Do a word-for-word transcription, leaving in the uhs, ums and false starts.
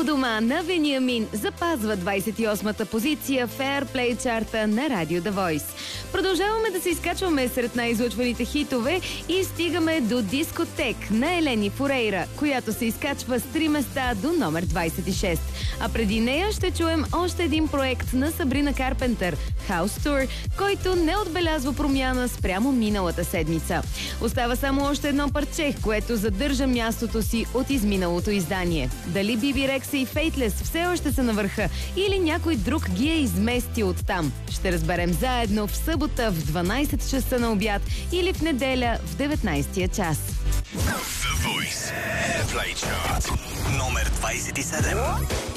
У дома на Вениамин запазва двадесет и осмата позиция в Airplay чарта на Радио The Voice. Продължаваме да се изкачваме сред най-излъчваните хитове и стигаме до Дискотек на Елени Фурейра, която се изкачва с три места до номер двадесет и шест. А преди нея ще чуем още един проект на Сабрина Карпентър – House Tour, който не отбелязва промяна спрямо миналата седмица. Остава само още едно парче, което задържа мястото си от изминалото издание. Дали Биби Рекса и Фейтлес все още са на върха или някой друг ги е изместил оттам? Ще разберем заедно в събота в дванадесет часа на обяд или в неделя в деветнадесетия час. The Voice Airplay Chart номер двадесет и седем.